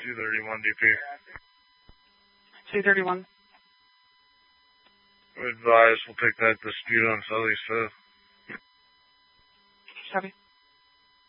231 DP. 231. We advise we'll take that dispute on Southeast 5th. Copy.